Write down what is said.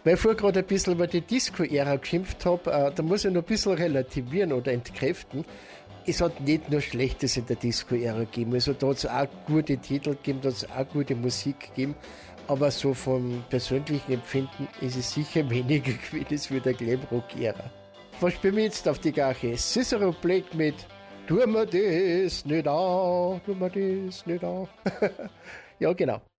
Weil ich vorher gerade ein bisschen über die Disco-Ära geschimpft habe, da muss ich noch ein bisschen relativieren oder entkräften. Es hat nicht nur Schlechtes in der Disco-Ära gegeben. Also da hat es auch gute Titel gegeben, da hat es auch gute Musik gegeben. Aber so vom persönlichen Empfinden ist es sicher weniger gewesen wie der Glam-Rock-Ära. Was spielen wir jetzt auf die Gache? Cicero Blake mit Tu mir das nicht an, tu mir das nicht an. Ja, genau.